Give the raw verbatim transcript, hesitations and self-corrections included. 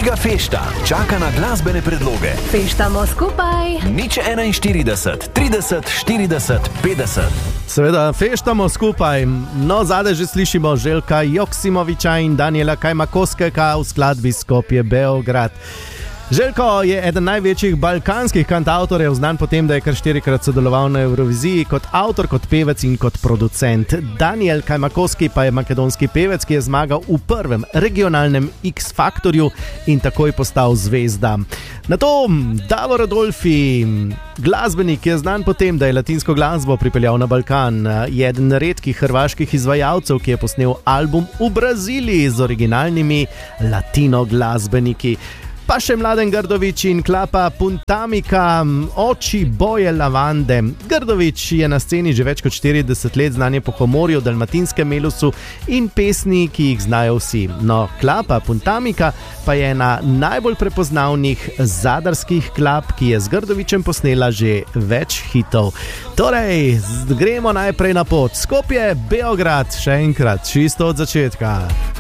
Žiga Fešta čaka na glasbene predloge. Feštamo skupaj. Nič enainštirideset, trideset, štirideset, petdeset. Seveda, feštamo skupaj. No, zadaj že slišimo Željka Joksimoviča in Daniela Kajmakovskega v skladbi Skopje Beograd. Željko je eden največjih balkanskih kantavtorjev, znan po tem, da je kar štirikrat sodeloval na Evroviziji kot avtor, kot pevec in kot producent. Daniel Kajmakovski pa je makedonski pevec, ki je zmagal v prvem regionalnem X-faktorju in takoj postal zvezda. Nato Davor Adolfi, glasbenik, ki je znan po tem, da je latinsko glasbo pripeljal na Balkan, je eden redkih hrvaških izvajalcev, ki je posnel album v Braziliji z originalnimi latino glasbeniki. Pa še Mladen Grdović in Klapa Puntamika, Oči boje lavande. Grdović je na sceni že več kot štirideset let, znan je po humorju, dalmatinskem melusu in pesmi, ki jih znajo vsi. No, Klapa Puntamika pa je ena najbolj prepoznavnih zadarskih klap, ki je z Grdovićem posnela že več hitov. Torej, gremo najprej na pot. Skopje Beograd, še enkrat, čisto od začetka.